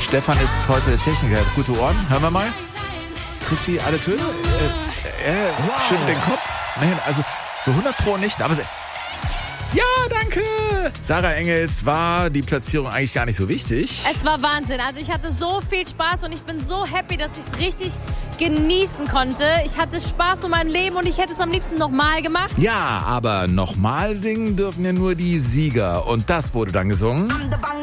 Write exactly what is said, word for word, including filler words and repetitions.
Stefan ist heute Techniker, hat gute Ohren. Hören wir mal. Trifft die alle Töne? Äh, äh, Wow. schüttelt den Kopf. Nein, also so hundert Pro nicht, aber... sie- Ja, danke! Sarah Engels, war die Platzierung eigentlich gar nicht so wichtig. Es war Wahnsinn. Also ich hatte so viel Spaß und ich bin so happy, dass ich es richtig genießen konnte. Ich hatte Spaß um mein Leben und ich hätte es am liebsten nochmal gemacht. Ja, aber nochmal singen dürfen ja nur die Sieger. Und das wurde dann gesungen.